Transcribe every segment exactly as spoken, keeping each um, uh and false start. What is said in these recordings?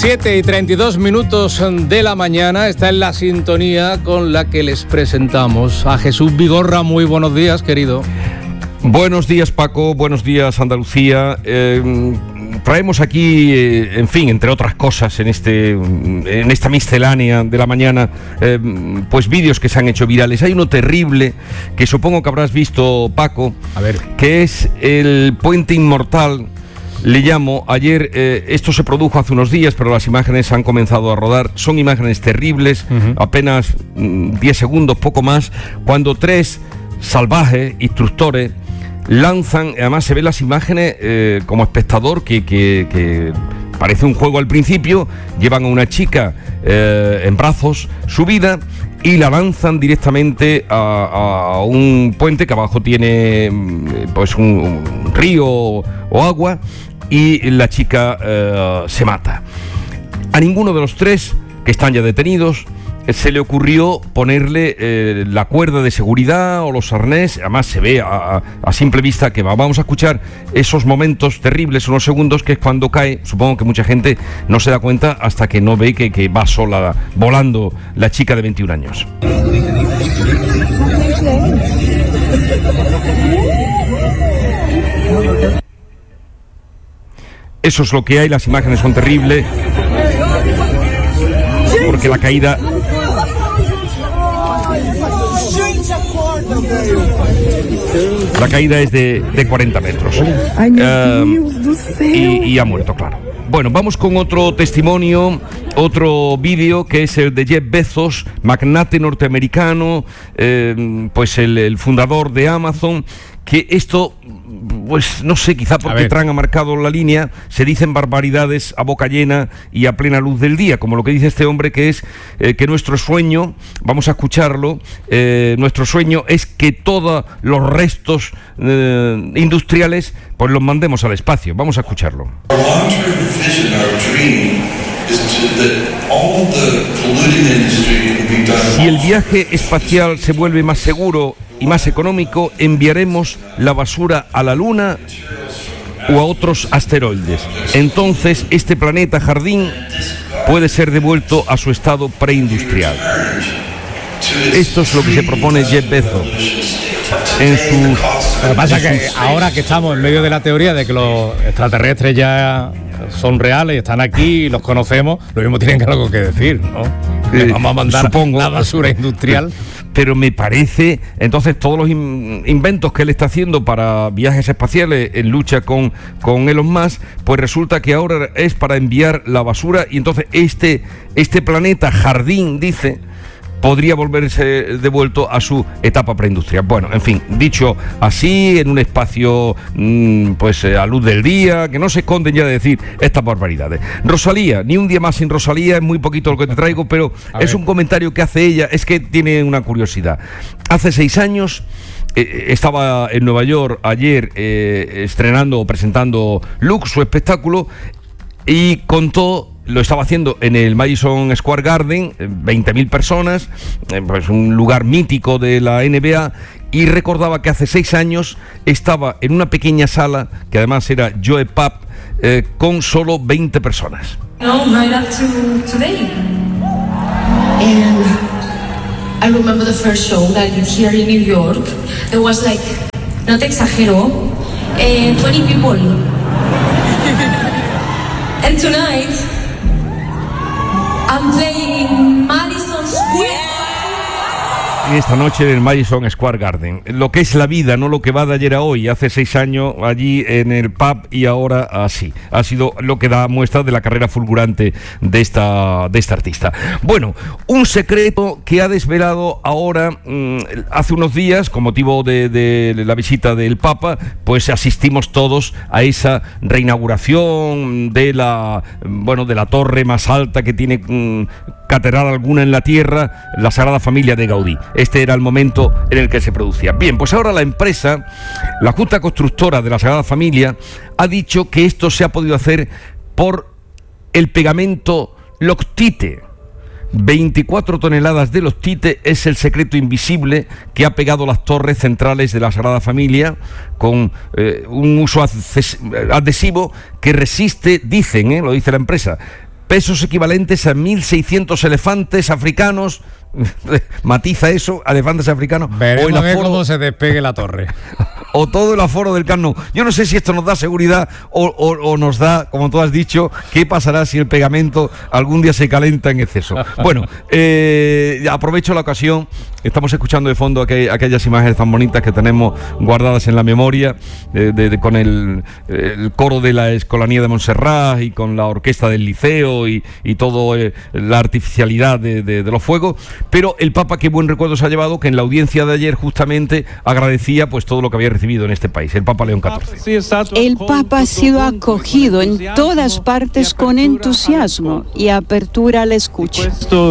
siete y treinta y dos minutos de la mañana, está en la sintonía con la que les presentamos a Jesús Vigorra. Muy buenos días, querido. Buenos días, Paco, buenos días, Andalucía. Eh, traemos aquí, eh, en fin, entre otras cosas, en este, en esta miscelánea de la mañana, eh, pues vídeos que se han hecho virales. Hay uno terrible que supongo que habrás visto, Paco, a ver, que es el puente inmortal. Le llamo, ayer, eh, esto se produjo hace unos días, pero las imágenes han comenzado a rodar. Son imágenes terribles, uh-huh. apenas mm, diez segundos, poco más, cuando tres salvajes instructores lanzan, además se ven las imágenes eh, como espectador, que, que, que parece un juego al principio, llevan a una chica eh, en brazos subida y la lanzan directamente a, a un puente que abajo tiene pues un, un río o agua, y la chica eh, se mata. A ninguno de los tres, que están ya detenidos, se le ocurrió ponerle eh, la cuerda de seguridad o los arnés. Además se ve a, a, a simple vista que va. Vamos a escuchar esos momentos terribles, unos segundos, que es cuando cae. Supongo que mucha gente no se da cuenta hasta que no ve que, que va sola volando la chica de veintiún años. Eso es lo que hay, las imágenes son terribles, porque la caída... La caída es de, de cuarenta metros. Ay, mi uh, Dios do céu. Y, y ha muerto, claro. Bueno, vamos con otro testimonio, otro vídeo, que es el de Jeff Bezos, magnate norteamericano, eh, pues el, el fundador de Amazon, que esto... Pues no sé, quizá porque Trump ha marcado la línea, se dicen barbaridades a boca llena y a plena luz del día, como lo que dice este hombre, que es eh, que nuestro sueño, vamos a escucharlo, eh, nuestro sueño es que todos los restos eh, industriales pues los mandemos al espacio. Vamos a escucharlo. Si el viaje espacial se vuelve más seguro y más económico, enviaremos la basura a la Luna o a otros asteroides. Entonces, este planeta jardín puede ser devuelto a su estado preindustrial. Esto es lo que se propone Jeff Bezos en sus... Lo que pasa es que ahora que estamos en medio de la teoría de que los extraterrestres ya son reales y están aquí y los conocemos, lo mismo tienen que algo que decir, ¿no? Eh, vamos a mandar supongo, la basura industrial. Pero me parece, entonces, todos los in- inventos que él está haciendo para viajes espaciales en lucha con, con Elon Musk, pues resulta que ahora es para enviar la basura, y entonces este, este planeta jardín, dice, podría volverse devuelto a su etapa preindustrial. Bueno, en fin, dicho así, en un espacio mmm, pues a luz del día, que no se esconden ya de decir estas barbaridades. Rosalía, ni un día más sin Rosalía, es muy poquito lo que te traigo, pero a es ver. Un comentario que hace ella, es que tiene una curiosidad. Hace seis años... Eh, estaba en Nueva York ayer eh, estrenando o presentando Look, su espectáculo, y contó, lo estaba haciendo en el Madison Square Garden, veinte mil personas, eh, pues un lugar mítico de la N B A, y recordaba que hace seis años estaba en una pequeña sala, que además era Joe Pub, eh, con solo veinte personas. No, right up to today. And I remember the first show that you here in New York. There was like, no te exagero, eh, twenty people. And tonight, I'm playing in Madison Square. Esta noche en el Madison Square Garden. Lo que es la vida, no lo que va de ayer a hoy. Hace seis años allí en el pub y ahora así. Ha sido lo que da muestra de la carrera fulgurante de esta, de esta artista. Bueno, un secreto que ha desvelado ahora, mmm, hace unos días, con motivo de, de la visita del Papa, pues asistimos todos a esa reinauguración de la, bueno, de la torre más alta que tiene mmm, catedral alguna en la tierra, la Sagrada Familia de Gaudí. Este era el momento en el que se producía. Bien, pues ahora la empresa, la Junta Constructora de la Sagrada Familia, ha dicho que esto se ha podido hacer por el pegamento Loctite. veinticuatro toneladas de Loctite es el secreto invisible que ha pegado las torres centrales de la Sagrada Familia con eh, un uso adhesivo que resiste, dicen, eh, lo dice la empresa, pesos equivalentes a mil seiscientos elefantes africanos. Matiza eso, elefantes africanos. Veremos o el aforo, cómo se despegue la torre. O todo el aforo del Camp Nou. Yo no sé si esto nos da seguridad o, o, o nos da, como tú has dicho, qué pasará si el pegamento algún día se calenta en exceso. Bueno, eh, aprovecho la ocasión. Estamos escuchando de fondo aquel, aquellas imágenes tan bonitas que tenemos guardadas en la memoria, de, de, de, con el, el coro de la Escolanía de Montserrat y con la orquesta del Liceo y, y todo eh, la artificialidad de, de, de los fuegos. Pero el Papa, qué buen recuerdo se ha llevado, que en la audiencia de ayer justamente agradecía pues todo lo que había recibido en este país, el Papa León catorce. El Papa ha sido acogido en todas partes con entusiasmo y apertura a la escucha.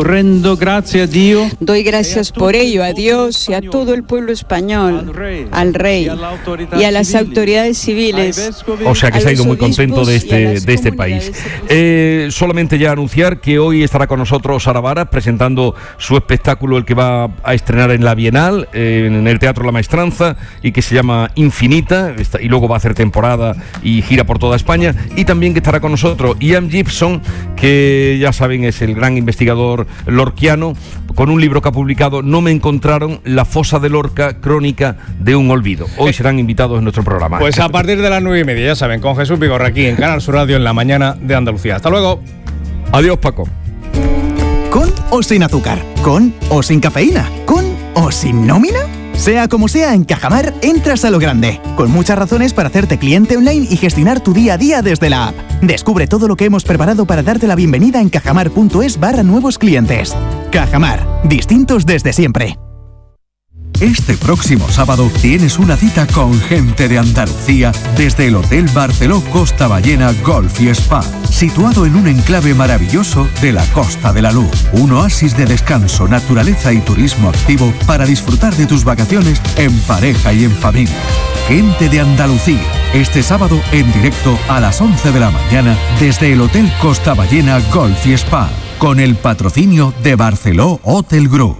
Doy gracias por ello a Dios y a todo el pueblo español, al rey y a las autoridades civiles. O sea que se ha ido muy contento de este, de este país. Eh, solamente ya anunciar que hoy estará con nosotros Sara Vara presentando su espectáculo, el que va a estrenar en la Bienal, eh, en el Teatro La Maestranza, y que se llama Infinita, y luego va a hacer temporada y gira por toda España. Y también que estará con nosotros Ian Gibson, que ya saben es el gran investigador lorquiano, con un libro que ha publicado, No me encontraron, la fosa de Lorca, crónica de un olvido. Hoy serán invitados en nuestro programa. Pues a partir de las nueve y media, ya saben, con Jesús Vigorra aquí en Canal Sur Radio en la mañana de Andalucía. Hasta luego. Adiós, Paco. ¿Con o sin azúcar? ¿Con o sin cafeína? ¿Con o sin nómina? Sea como sea, en Cajamar entras a lo grande, con muchas razones para hacerte cliente online y gestionar tu día a día desde la app. Descubre todo lo que hemos preparado para darte la bienvenida en cajamar.es barra nuevos clientes. Cajamar, distintos desde siempre. Este próximo sábado tienes una cita con gente de Andalucía desde el Hotel Barceló Costa Ballena Golf y Spa, situado en un enclave maravilloso de la Costa de la Luz. Un oasis de descanso, naturaleza y turismo activo para disfrutar de tus vacaciones en pareja y en familia. Gente de Andalucía, este sábado en directo a las once de la mañana desde el Hotel Costa Ballena Golf y Spa, con el patrocinio de Barceló Hotel Group.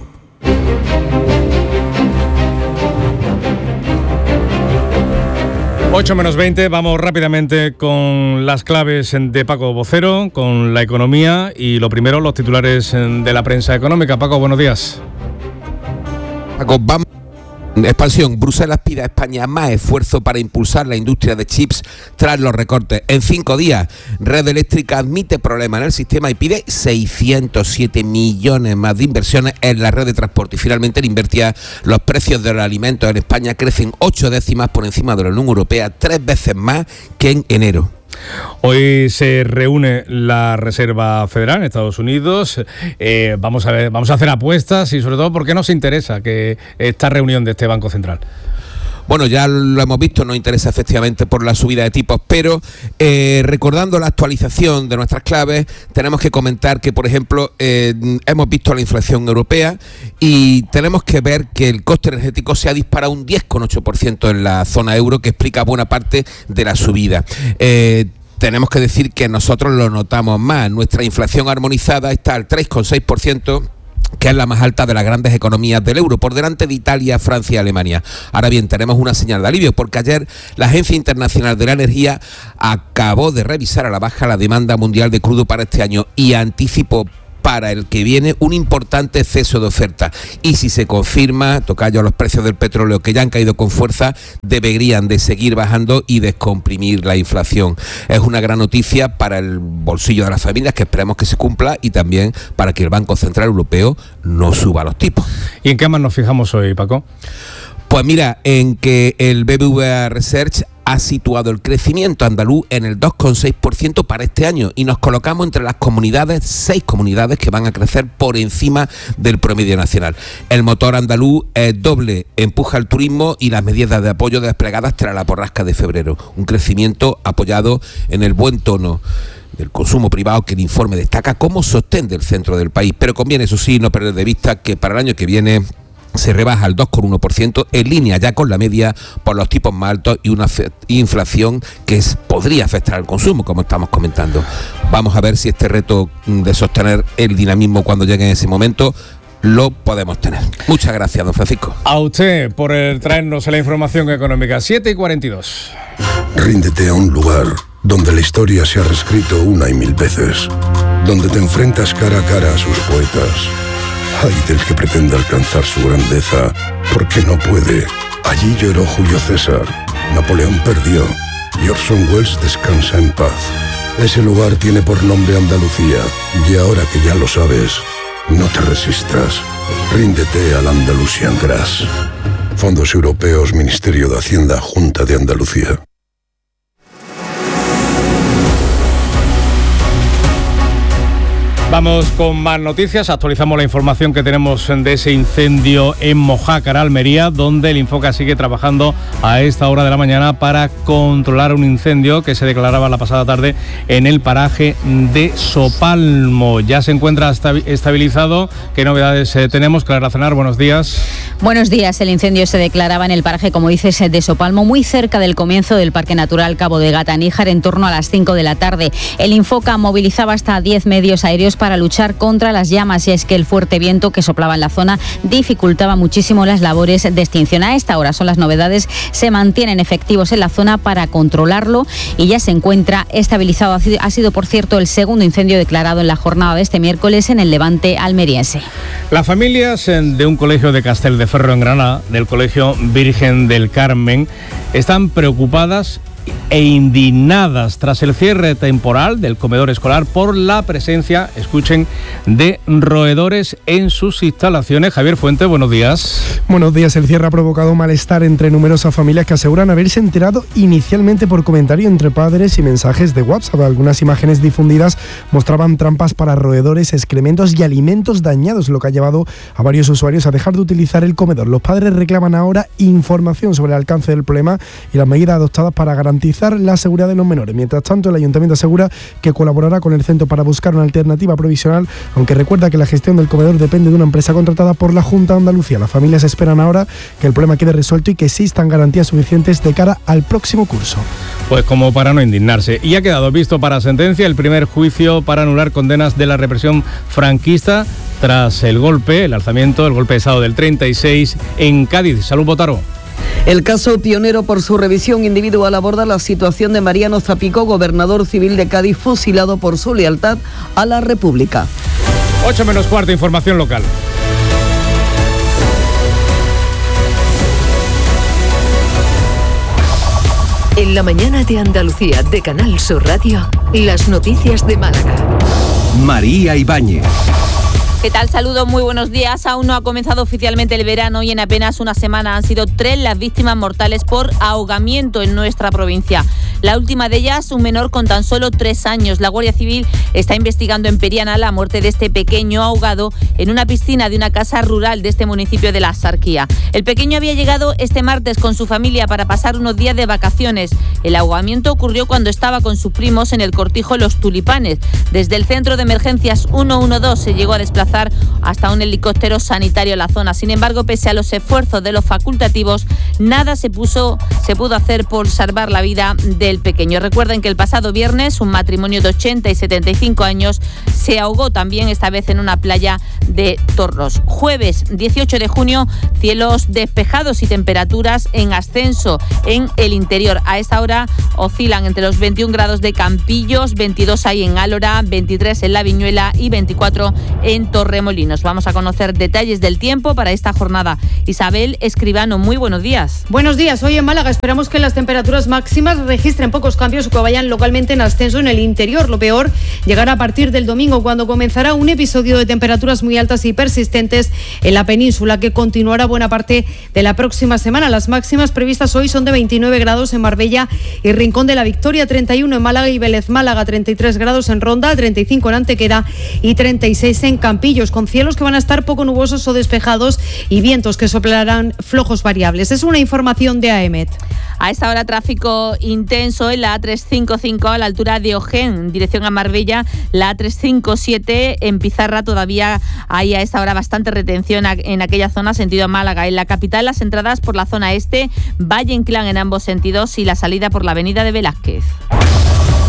ocho menos veinte, vamos rápidamente con las claves de Paco Vocero, con la economía y lo primero, los titulares de la prensa económica. Paco, buenos días. Paco, vamos. Expansión. Bruselas pide a España más esfuerzo para impulsar la industria de chips tras los recortes. En cinco días, Red Eléctrica admite problemas en el sistema y pide seiscientos siete millones más de inversiones en la red de transporte. Y finalmente, en Invertia, los precios de los alimentos en España crecen ocho décimas por encima de la Unión Europea, tres veces más que en enero. Hoy se reúne la Reserva Federal en Estados Unidos. Eh, vamos a ver, vamos a hacer apuestas y sobre todo, ¿por qué nos interesa que esta reunión de este Banco Central? Bueno, ya lo hemos visto, nos interesa efectivamente por la subida de tipos, pero eh, recordando la actualización de nuestras claves, tenemos que comentar que, por ejemplo, eh, hemos visto la inflación europea y tenemos que ver que el coste energético se ha disparado un diez coma ocho por ciento en la zona euro, que explica buena parte de la subida. Eh, tenemos que decir que nosotros lo notamos más. Nuestra inflación armonizada está al tres coma seis por ciento, que es la más alta de las grandes economías del euro, por delante de Italia, Francia y Alemania. Ahora bien, tenemos una señal de alivio, porque ayer la Agencia Internacional de la Energía acabó de revisar a la baja la demanda mundial de crudo para este año y anticipó para el que viene un importante exceso de oferta. Y si se confirma, tocayo, los precios del petróleo, que ya han caído con fuerza, deberían de seguir bajando y descomprimir la inflación. Es una gran noticia para el bolsillo de las familias, que esperemos que se cumpla, y también para que el Banco Central Europeo no suba los tipos. ¿Y en qué más nos fijamos hoy, Paco? Pues mira, en que el B B V A Research ha situado el crecimiento andaluz en el dos coma seis por ciento para este año y nos colocamos entre las comunidades, seis comunidades que van a crecer por encima del promedio nacional. El motor andaluz es doble, empuja el turismo y las medidas de apoyo desplegadas tras la borrasca de febrero. Un crecimiento apoyado en el buen tono del consumo privado, que el informe destaca como sostén del centro del país. Pero conviene, eso sí, no perder de vista que para el año que viene se rebaja al dos coma uno por ciento, en línea ya con la media por los tipos más altos y una inflación que es, podría afectar al consumo, como estamos comentando. Vamos a ver si este reto de sostener el dinamismo cuando llegue en ese momento lo podemos tener. Muchas gracias, don Francisco. A usted por el traernos la información económica. siete y cuarenta y dos. Ríndete a un lugar donde la historia se ha reescrito una y mil veces, donde te enfrentas cara a cara a sus poetas. Ay del que pretenda alcanzar su grandeza, porque no puede. Allí lloró Julio César, Napoleón perdió y Orson Welles descansa en paz. Ese lugar tiene por nombre Andalucía, y ahora que ya lo sabes, no te resistas. Ríndete al Andalusian Grass. Fondos Europeos, Ministerio de Hacienda, Junta de Andalucía. Vamos con más noticias, actualizamos la información que tenemos de ese incendio en Mojácar, Almería, donde el Infoca sigue trabajando a esta hora de la mañana para controlar un incendio que se declaraba la pasada tarde en el paraje de Sopalmo. Ya se encuentra estabilizado. ¿Qué novedades eh, tenemos? Clara Cenar, buenos días. Buenos días. El incendio se declaraba en el paraje, como dices, de Sopalmo, muy cerca del comienzo del Parque Natural Cabo de Gata-Níjar, en torno a las cinco de la tarde. El Infoca movilizaba hasta diez medios aéreos para luchar contra las llamas, y es que el fuerte viento que soplaba en la zona dificultaba muchísimo las labores de extinción. A esta hora son las novedades, se mantienen efectivos en la zona para controlarlo y ya se encuentra estabilizado. Ha sido, ha sido, por cierto, el segundo incendio declarado en la jornada de este miércoles en el Levante almeriense. Las familias de un colegio de Castelldefierro en Granada, del Colegio Virgen del Carmen, están preocupadas e indignadas tras el cierre temporal del comedor escolar por la presencia, escuchen, de roedores en sus instalaciones. Javier Fuente, buenos días. Buenos días. El cierre ha provocado malestar entre numerosas familias que aseguran haberse enterado inicialmente por comentario entre padres y mensajes de WhatsApp. Algunas imágenes difundidas mostraban trampas para roedores, excrementos y alimentos dañados, lo que ha llevado a varios usuarios a dejar de utilizar el comedor. Los padres reclaman ahora información sobre el alcance del problema y las medidas adoptadas para garantizar la seguridad de los menores. Mientras tanto, el Ayuntamiento asegura que colaborará con el centro para buscar una alternativa provisional, aunque recuerda que la gestión del comedor depende de una empresa contratada por la Junta de Andalucía. Las familias esperan ahora que el problema quede resuelto y que existan garantías suficientes de cara al próximo curso. Pues como para no indignarse. Y ha quedado visto para sentencia el primer juicio para anular condenas de la represión franquista tras el golpe, el alzamiento, el golpe de Estado del treinta y seis en Cádiz. Salud, Botaro. El caso pionero por su revisión individual aborda la situación de Mariano Zapico, gobernador civil de Cádiz, fusilado por su lealtad a la República. ocho menos cuarto, información local. En la mañana de Andalucía de Canal Sur Radio, las noticias de Málaga. María Ibáñez. ¿Qué tal? Saludos, muy buenos días. Aún no ha comenzado oficialmente el verano y en apenas una semana han sido tres las víctimas mortales por ahogamiento en nuestra provincia. La última de ellas, un menor con tan solo tres años. La Guardia Civil está investigando en Periana la muerte de este pequeño ahogado en una piscina de una casa rural de este municipio de La Axarquía. El pequeño había llegado este martes con su familia para pasar unos días de vacaciones. El ahogamiento ocurrió cuando estaba con sus primos en el cortijo Los Tulipanes. Desde el centro de emergencias ciento doce se llegó a desplazar hasta un helicóptero sanitario en la zona. Sin embargo, pese a los esfuerzos de los facultativos, nada se puso, se pudo hacer por salvar la vida del pequeño. Recuerden que el pasado viernes un matrimonio de ochenta y setenta y cinco años se ahogó también, esta vez en una playa de Torros. Jueves dieciocho de junio, cielos despejados y temperaturas en ascenso en el interior. A esta hora oscilan entre los veintiún grados de Campillos, veintidós hay en Álora, veintitrés en La Viñuela y veinticuatro en Torremolinos. Vamos a conocer detalles del tiempo para esta jornada. Isabel Escribano, muy buenos días. Buenos días. Hoy en Málaga esperamos que las temperaturas máximas registren pocos cambios o que vayan localmente en ascenso en el interior. Lo peor llegará a partir del domingo, cuando comenzará un episodio de temperaturas muy altas y persistentes en la península, que continuará buena parte de la próxima semana. Las máximas previstas hoy son de veintinueve grados en Marbella y Rincón de la Victoria, treinta y uno en Málaga y Vélez Málaga, treinta y tres grados en Ronda, treinta y cinco en Antequera y treinta y seis en Campillos, con cielos que van a estar poco nubosos o despejados y vientos que soplarán flojos variables. Es una información de A E M E T. A esta hora tráfico intenso en la A trescientos cincuenta y cinco a la altura de Ojén, en dirección a Marbella. La A trescientos cincuenta y siete en Pizarra todavía hay a esta hora bastante retención en aquella zona, sentido Málaga. En la capital, las entradas por la zona este, Valle Inclán en ambos sentidos y la salida por la avenida de Velázquez.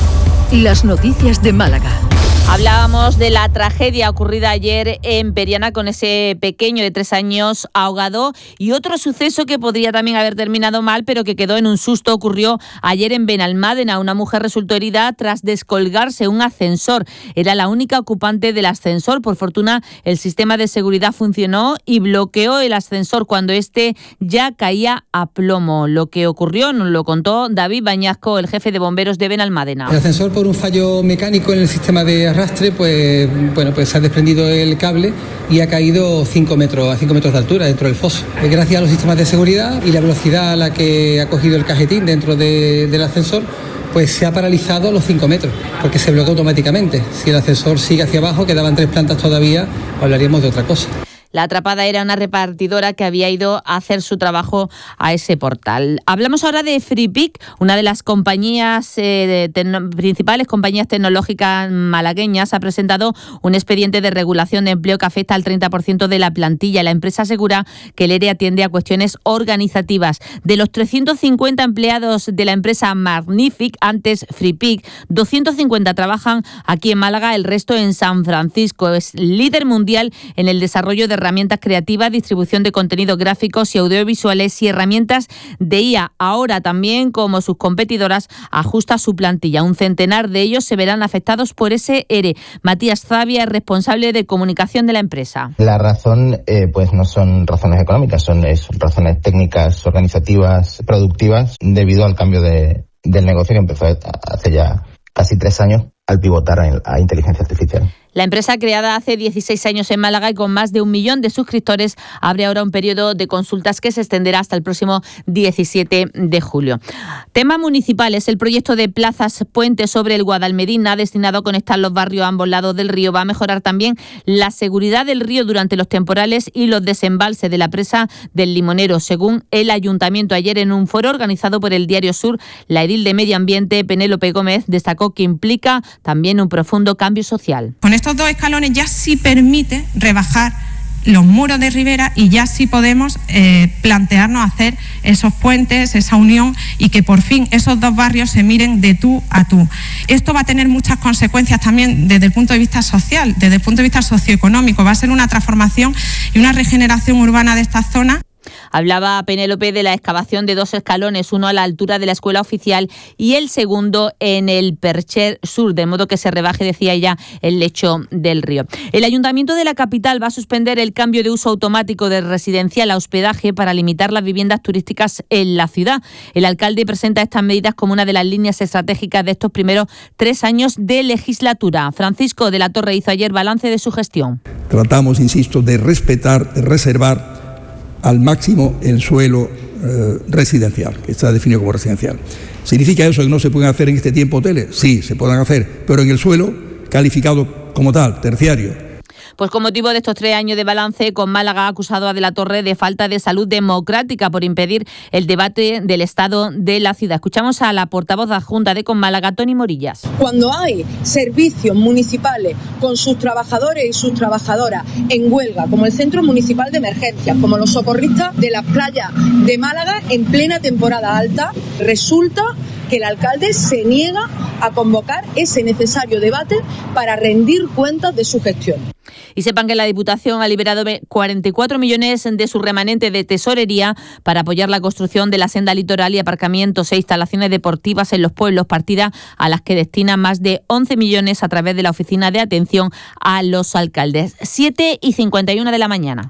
Las noticias de Málaga. Hablábamos de la tragedia ocurrida ayer en Periana con ese pequeño de tres años ahogado, y otro suceso que podría también haber terminado mal, pero que quedó en un susto, ocurrió ayer en Benalmádena. Una mujer resultó herida tras descolgarse un ascensor. Era la única ocupante del ascensor. Por fortuna, el sistema de seguridad funcionó y bloqueó el ascensor cuando este ya caía a plomo. Lo que ocurrió nos lo contó David Bañasco, el jefe de bomberos de Benalmádena. El ascensor, por un fallo mecánico en el sistema de arrastre, pues bueno, pues se ha desprendido el cable y ha caído cinco metros, a cinco metros de altura dentro del foso. Gracias a los sistemas de seguridad y la velocidad a la que ha cogido el cajetín dentro de, del ascensor, pues se ha paralizado los cinco metros, porque se bloqueó automáticamente. Si el ascensor sigue hacia abajo, quedaban tres plantas todavía, hablaríamos de otra cosa. La atrapada era una repartidora que había ido a hacer su trabajo a ese portal. Hablamos ahora de FreePic, una de las compañías eh, de principales compañías tecnológicas malagueñas. Ha presentado un expediente de regulación de empleo que afecta al treinta por ciento de la plantilla. La empresa asegura que el E R E atiende a cuestiones organizativas. De los trescientos cincuenta empleados de la empresa Magnific, antes FreePic, doscientos cincuenta trabajan aquí en Málaga, el resto en San Francisco. Es líder mundial en el desarrollo de herramientas creativas, distribución de contenidos gráficos y audiovisuales y herramientas de I A. Ahora también, como sus competidoras, ajusta su plantilla. Un centenar de ellos se verán afectados por ese E R E. Matías Zavia es responsable de comunicación de la empresa. La razón eh, pues no son razones económicas, son es, razones técnicas, organizativas, productivas, debido al cambio de, del negocio que empezó hace ya casi tres años al pivotar a, a inteligencia artificial. La empresa, creada hace dieciséis años en Málaga y con más de un millón de suscriptores, abre ahora un periodo de consultas que se extenderá hasta el próximo diecisiete de julio. Tema municipal es el proyecto de plazas puente sobre el Guadalmedina, destinado a conectar los barrios a ambos lados del río. Va a mejorar también la seguridad del río durante los temporales y los desembalses de la presa del Limonero, según el Ayuntamiento. Ayer, en un foro organizado por el Diario Sur, la edil de Medio Ambiente, Penélope Gómez, destacó que implica también un profundo cambio social. Con estos dos escalones ya sí permite rebajar los muros de ribera y ya sí podemos eh, plantearnos hacer esos puentes, esa unión, y que por fin esos dos barrios se miren de tú a tú. Esto va a tener muchas consecuencias también desde el punto de vista social, desde el punto de vista socioeconómico. Va a ser una transformación y una regeneración urbana de esta zona. Hablaba Penélope de la excavación de dos escalones, uno a la altura de la escuela oficial y el segundo en el Percher Sur, de modo que se rebaje, decía ella, el lecho del río. El Ayuntamiento de la capital va a suspender el cambio de uso automático de residencial a hospedaje para limitar las viviendas turísticas en la ciudad. El alcalde presenta estas medidas como una de las líneas estratégicas de estos primeros tres años de legislatura. Francisco de la Torre hizo ayer balance de su gestión. Tratamos, insisto, de respetar, de reservar al máximo el suelo eh, residencial, que está definido como residencial. ¿Significa eso que no se pueden hacer en este tiempo hoteles? Sí, se pueden hacer, pero en el suelo calificado como tal, terciario. Pues con motivo de estos tres años de balance, con Málaga ha acusado a De la Torre de falta de salud democrática por impedir el debate del estado de la ciudad. Escuchamos a la portavoz adjunta de Con Málaga, Toni Morillas. Cuando hay servicios municipales con sus trabajadores y sus trabajadoras en huelga, como el Centro Municipal de Emergencias, como los socorristas de las playas de Málaga en plena temporada alta, resulta que el alcalde se niega a convocar ese necesario debate para rendir cuentas de su gestión. Y sepan que la Diputación ha liberado cuarenta y cuatro millones de su remanente de tesorería para apoyar la construcción de la senda litoral y aparcamientos e instalaciones deportivas en los pueblos, partida a las que destina más de once millones a través de la Oficina de Atención a los Alcaldes. siete y cincuenta y una de la mañana.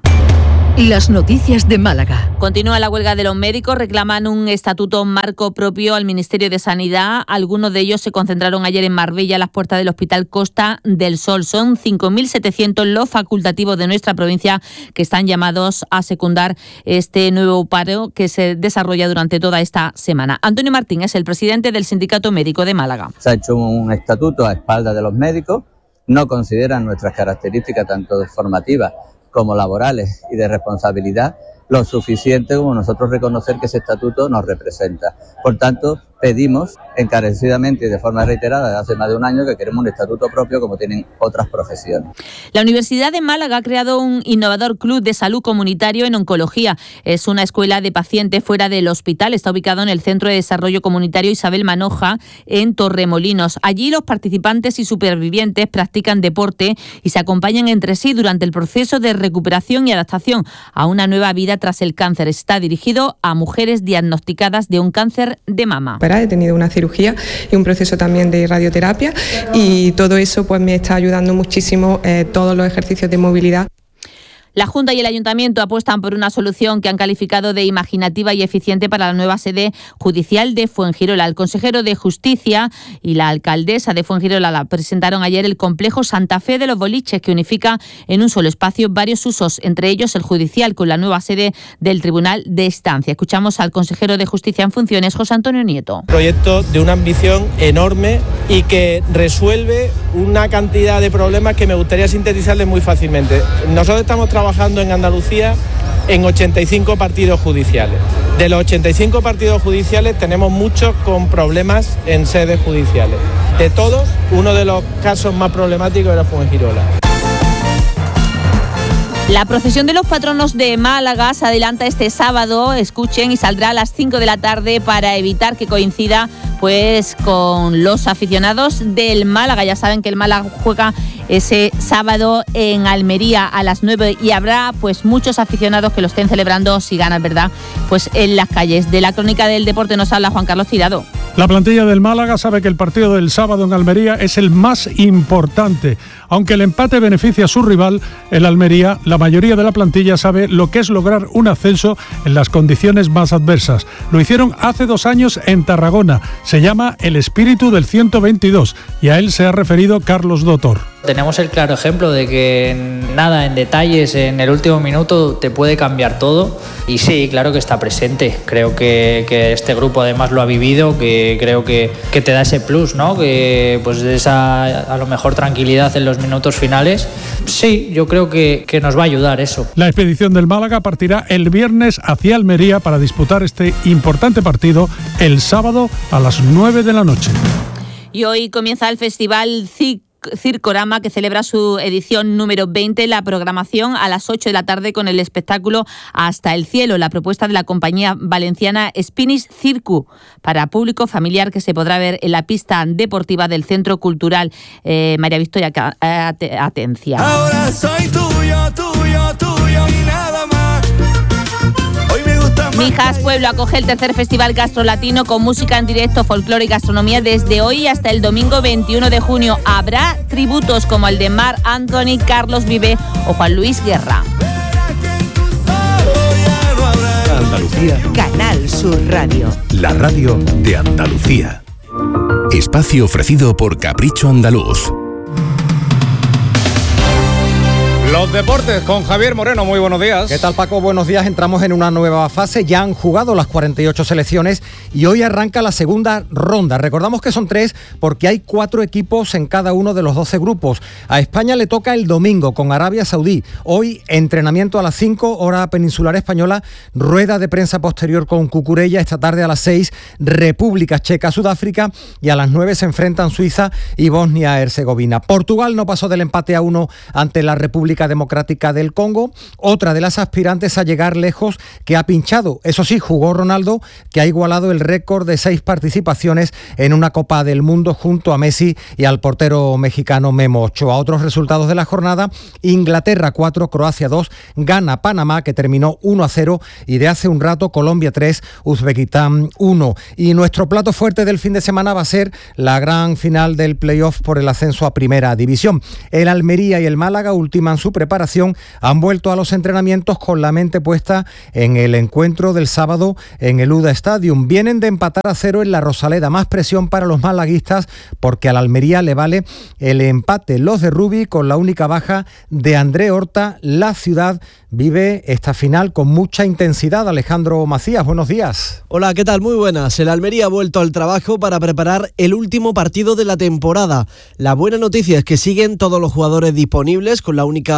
Las noticias de Málaga. Continúa la huelga de los médicos, reclaman un estatuto marco propio al Ministerio de Sanidad. Algunos de ellos se concentraron ayer en Marbella a las puertas del Hospital Costa del Sol. Son cinco mil setecientos los facultativos de nuestra provincia que están llamados a secundar este nuevo paro que se desarrolla durante toda esta semana. Antonio Martín es el presidente del Sindicato Médico de Málaga. Se ha hecho un estatuto a espaldas de los médicos, no consideran nuestras características tanto formativas como laborales y de responsabilidad lo suficiente como nosotros reconocer que ese estatuto nos representa. Por tanto, pedimos encarecidamente y de forma reiterada desde hace más de un año que queremos un estatuto propio como tienen otras profesiones. La Universidad de Málaga ha creado un innovador club de salud comunitario en oncología. Es una escuela de pacientes fuera del hospital. Está ubicado en el Centro de Desarrollo Comunitario Isabel Manoja, en Torremolinos. Allí los participantes y supervivientes practican deporte y se acompañan entre sí durante el proceso de recuperación y adaptación a una nueva vida tras el cáncer. Está dirigido a mujeres diagnosticadas de un cáncer de mama. He tenido una cirugía y un proceso también de radioterapia y todo eso pues me está ayudando muchísimo eh, todos los ejercicios de movilidad. La Junta y el Ayuntamiento apuestan por una solución que han calificado de imaginativa y eficiente para la nueva sede judicial de Fuengirola. El consejero de Justicia y la alcaldesa de Fuengirola la presentaron ayer el complejo Santa Fe de los Boliches, que unifica en un solo espacio varios usos, entre ellos el judicial, con la nueva sede del Tribunal de Estancia. Escuchamos al consejero de Justicia en funciones, José Antonio Nieto. Proyecto de una ambición enorme y que resuelve una cantidad de problemas que me gustaría sintetizarles muy fácilmente. Nosotros estamos trabajando trabajando en Andalucía en ochenta y cinco partidos judiciales. De los ochenta y cinco partidos judiciales tenemos muchos con problemas en sedes judiciales. De todos, uno de los casos más problemáticos era Fuengirola. La procesión de los patronos de Málaga se adelanta este sábado, escuchen, y saldrá a las cinco de la tarde para evitar que coincida pues con los aficionados del Málaga. Ya saben que el Málaga juega ese sábado en Almería a las nueve y habrá pues muchos aficionados que lo estén celebrando, si ganan, ¿verdad?, pues en las calles. De la crónica del deporte nos habla Juan Carlos Tirado. La plantilla del Málaga sabe que el partido del sábado en Almería es el más importante. Aunque el empate beneficia a su rival, el Almería, la mayoría de la plantilla sabe lo que es lograr un ascenso en las condiciones más adversas. Lo hicieron hace dos años en Tarragona. Se llama el espíritu del ciento veintidós y a él se ha referido Carlos Dotor. Tenemos el claro ejemplo de que nada, en detalles, en el último minuto te puede cambiar todo. Y sí, claro que está presente. Creo que, que este grupo además lo ha vivido, que creo que, que te da ese plus, ¿no? Que pues esa a lo mejor tranquilidad en los minutos finales. Sí, yo creo que, que nos va a ayudar eso. La expedición del Málaga partirá el viernes hacia Almería para disputar este importante partido el sábado a las nueve de la noche. Y hoy comienza el Festival C I C Circorama, que celebra su edición número veinte. La programación a las ocho de la tarde con el espectáculo Hasta el cielo, la propuesta de la compañía valenciana Spinis Circu para público familiar, que se podrá ver en la pista deportiva del Centro Cultural eh, María Victoria Atencia. Ahora soy tuyo, tuyo, tuyo y nada más. Mijas Pueblo acoge el tercer Festival Gastrolatino con música en directo, folclore y gastronomía desde hoy hasta el domingo veintiuno de junio. Habrá tributos como el de Marc Anthony, Carlos Vive o Juan Luis Guerra. Andalucía. Canal Sur Radio. La radio de Andalucía. Espacio ofrecido por Capricho Andaluz. Los deportes con Javier Moreno, muy buenos días. ¿Qué tal, Paco? Buenos días. Entramos en una nueva fase. Ya han jugado las cuarenta y ocho selecciones y hoy arranca la segunda ronda. Recordamos que son tres porque hay cuatro equipos en cada uno de los doce grupos. A España le toca el domingo con Arabia Saudí. Hoy entrenamiento a las cinco, hora peninsular española. Rueda de prensa posterior con Cucurella. Esta tarde a las seis, República Checa, Sudáfrica. Y a las nueve se enfrentan Suiza y Bosnia-Herzegovina. Portugal no pasó del empate a uno ante la República Democrática del Congo, otra de las aspirantes a llegar lejos, que ha pinchado. Eso sí, jugó Ronaldo, que ha igualado el récord de seis participaciones en una Copa del Mundo junto a Messi y al portero mexicano Memo Ochoa. Otros resultados de la jornada: Inglaterra cuatro, Croacia dos, gana Panamá, que terminó uno a cero, y de hace un rato Colombia tres, Uzbekistán uno. Y nuestro plato fuerte del fin de semana va a ser la gran final del playoff por el ascenso a Primera División. El Almería y el Málaga ultiman su preparación, han vuelto a los entrenamientos con la mente puesta en el encuentro del sábado en el Uda Stadium. Vienen de empatar a cero en la Rosaleda. Más presión para los malaguistas porque al Almería le vale el empate. Los de Rubi, con la única baja de André Horta, la ciudad vive esta final con mucha intensidad. Alejandro Macías, buenos días. Hola, ¿qué tal? Muy buenas. El Almería ha vuelto al trabajo para preparar el último partido de la temporada. La buena noticia es que siguen todos los jugadores disponibles, con la única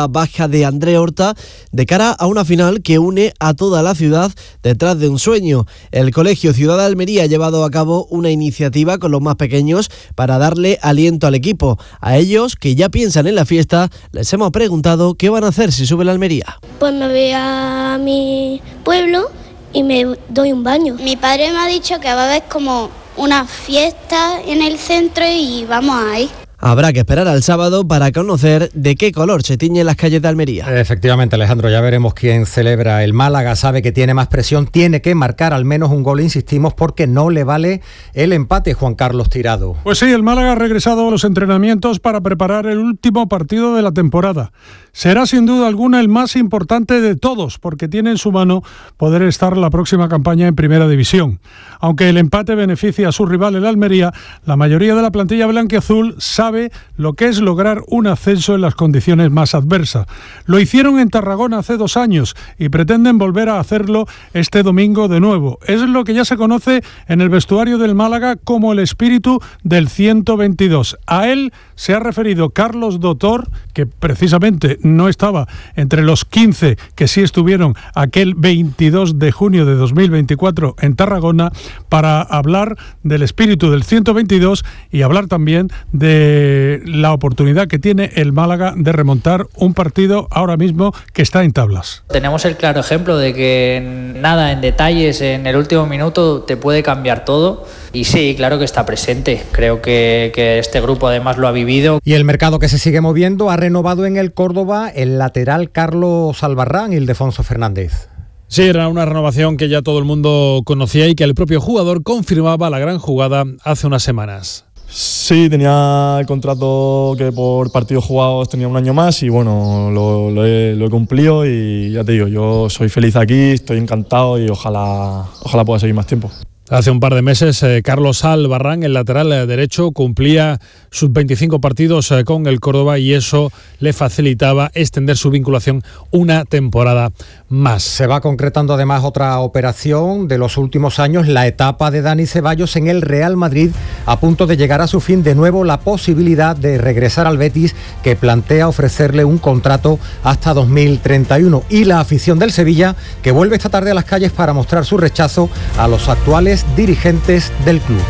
baja de André Horta de cara a una final que une a toda la ciudad detrás de un sueño. El Colegio Ciudad de Almería ha llevado a cabo una iniciativa con los más pequeños para darle aliento al equipo. A ellos, que ya piensan en la fiesta, les hemos preguntado qué van a hacer si sube la Almería. Pues me voy a mi pueblo y me doy un baño. Mi padre me ha dicho que va a haber como una fiesta en el centro y vamos a ir. Habrá que esperar al sábado para conocer de qué color se tiñen las calles de Almería. Efectivamente, Alejandro, ya veremos quién celebra. El Málaga sabe que tiene más presión, tiene que marcar al menos un gol, insistimos, porque no le vale el empate, Juan Carlos Tirado. Pues sí, el Málaga ha regresado a los entrenamientos para preparar el último partido de la temporada. Será sin duda alguna el más importante de todos, porque tiene en su mano poder estar la próxima campaña en Primera División. Aunque el empate beneficia a su rival, el Almería, la mayoría de la plantilla blanquiazul sabe lo que es lograr un ascenso en las condiciones más adversas. Lo hicieron en Tarragona hace dos años y pretenden volver a hacerlo este domingo de nuevo. Es lo que ya se conoce en el vestuario del Málaga como el espíritu del ciento veintidós. A él se ha referido Carlos Dotor, que precisamente no estaba entre los quince que sí estuvieron aquel veintidós de junio de dos mil veinticuatro en Tarragona, para hablar del espíritu del ciento veintidós y hablar también de la oportunidad que tiene el Málaga de remontar un partido ahora mismo que está en tablas. Tenemos el claro ejemplo de que nada, en detalles, en el último minuto te puede cambiar todo. Y sí, claro que está presente. Creo que, que este grupo además lo ha vivido. Y el mercado que se sigue moviendo ha renovado en el Córdoba el lateral Carlos Albarrán y Ildefonso Fernández. Sí, era una renovación que ya todo el mundo conocía y que el propio jugador confirmaba la gran jugada hace unas semanas. Sí, tenía el contrato que por partidos jugados tenía un año más y bueno, lo, lo, he, lo he cumplido y ya te digo, yo soy feliz aquí, estoy encantado y ojalá, ojalá pueda seguir más tiempo. Hace un par de meses, eh, Carlos Albarrán, el lateral derecho, cumplía sus veinticinco partidos eh, con el Córdoba y eso le facilitaba extender su vinculación una temporada más. Se va concretando además otra operación de los últimos años, la etapa de Dani Ceballos en el Real Madrid, a punto de llegar a su fin. De nuevo la posibilidad de regresar al Betis, que plantea ofrecerle un contrato hasta dos mil treinta y uno. Y la afición del Sevilla, que vuelve esta tarde a las calles para mostrar su rechazo a los actuales dirigentes del club.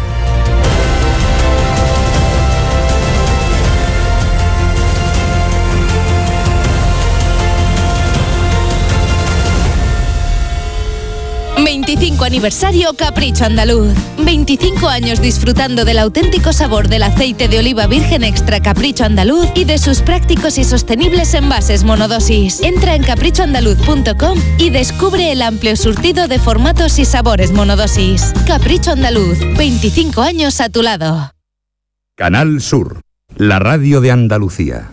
veinticinco aniversario Capricho Andaluz. veinticinco años disfrutando del auténtico sabor del aceite de oliva virgen extra Capricho Andaluz y de sus prácticos y sostenibles envases monodosis. Entra en capricho andaluz punto com y descubre el amplio surtido de formatos y sabores monodosis. Capricho Andaluz, veinticinco años a tu lado. Canal Sur, la radio de Andalucía.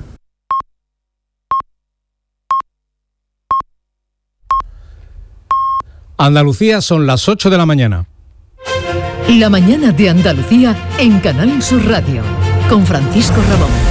Andalucía, son las ocho de la mañana. La mañana de Andalucía en Canal Sur Radio, con Francisco Ramón.